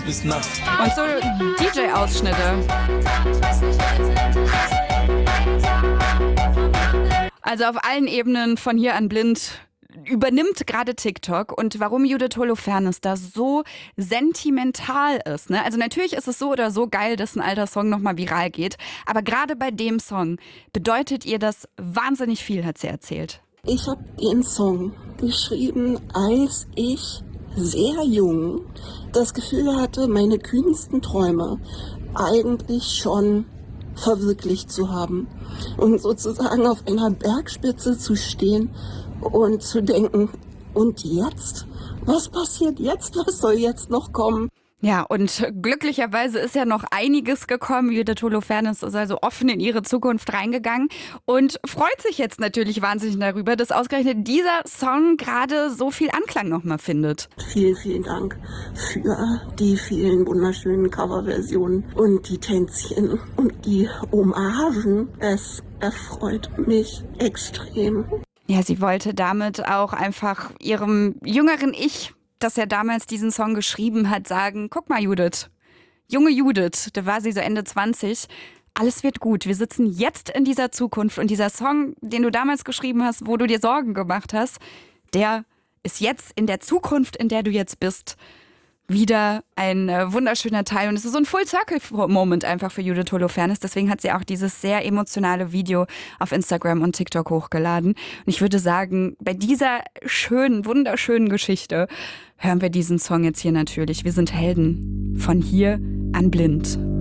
bis nachts. Und so DJ-Ausschnitte. Also auf allen Ebenen von hier an blind übernimmt gerade TikTok. Und warum Judith Holofernes da so sentimental ist, ne? Also natürlich ist es so oder so geil, dass ein alter Song nochmal viral geht. Aber gerade bei dem Song bedeutet ihr das wahnsinnig viel, hat sie erzählt. Ich habe den Song geschrieben, als ich sehr jung das Gefühl hatte, meine kühnsten Träume eigentlich schon verwirklicht zu haben. Und sozusagen auf einer Bergspitze zu stehen und zu denken, und jetzt? Was passiert jetzt? Was soll jetzt noch kommen? Ja, und glücklicherweise ist ja noch einiges gekommen. Judith Holofernes ist also offen in ihre Zukunft reingegangen und freut sich jetzt natürlich wahnsinnig darüber, dass ausgerechnet dieser Song gerade so viel Anklang nochmal findet. Vielen, vielen Dank für die vielen wunderschönen Coverversionen und die Tänzchen und die Hommagen. Es erfreut mich extrem. Ja, sie wollte damit auch einfach ihrem jüngeren Ich, das ja damals diesen Song geschrieben hat, sagen, guck mal Judith, junge Judith, da war sie so Ende 20, alles wird gut, wir sitzen jetzt in dieser Zukunft und dieser Song, den du damals geschrieben hast, wo du dir Sorgen gemacht hast, der ist jetzt in der Zukunft, in der du jetzt bist, wieder ein wunderschöner Teil und es ist so ein Full-Circle-Moment einfach für Judith Holofernes. Deswegen hat sie auch dieses sehr emotionale Video auf Instagram und TikTok hochgeladen. Und ich würde sagen, bei dieser schönen, wunderschönen Geschichte hören wir diesen Song jetzt hier natürlich. Wir sind Helden von hier an blind.